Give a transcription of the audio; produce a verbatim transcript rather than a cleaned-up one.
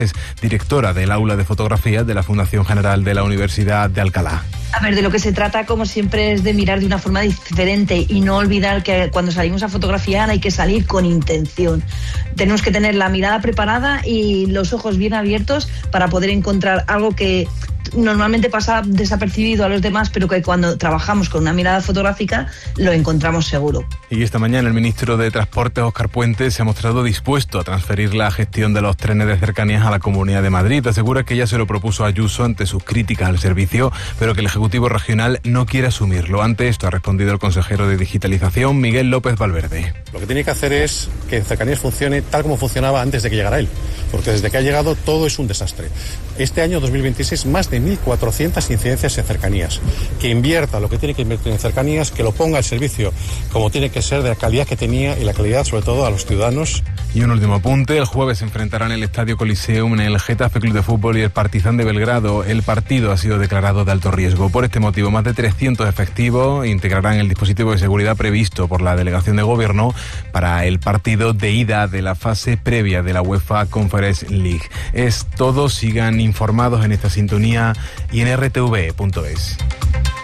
Es directora del aula de fotografía de la Fundación General de la Universidad de Alcalá. A ver, de lo que se trata, como siempre, es de mirar de una forma diferente y no olvidar que cuando salimos a fotografiar hay que salir con intención. Tenemos que tener la mirada preparada y los ojos bien abiertos para poder encontrar algo que normalmente pasa desapercibido a los demás, pero que cuando trabajamos con una mirada fotográfica lo encontramos seguro. Y esta mañana el ministro de Transportes, Óscar Puente, se ha mostrado dispuesto a transferir la gestión de los trenes de cercanías a la Comunidad de Madrid. Asegura que ya se lo propuso a Ayuso ante sus críticas al servicio, pero que el Ejecutivo Regional no quiere asumirlo. Ante esto ha respondido el consejero de Digitalización, Miguel López Valverde. Lo que tiene que hacer es que Cercanías funcione tal como funcionaba antes de que llegara él, porque desde que ha llegado todo es un desastre. Este año dos mil veintiséis, más de mil cuatrocientas incidencias en cercanías. Que invierta lo que tiene que invertir en cercanías, que lo ponga al servicio como tiene que ser, de la calidad que tenía y la calidad sobre todo a los ciudadanos. Y un último apunte: el jueves se enfrentarán en el Estadio Coliseum en el Getafe Club de Fútbol y el Partizan de Belgrado. El partido ha sido declarado de alto riesgo. Por este motivo, más de trescientos efectivos integrarán el dispositivo de seguridad previsto por la delegación de gobierno para el partido de ida de la fase previa de la UEFA Conference League. Es todo. Sigan informados en esta sintonía y en r t v punto es.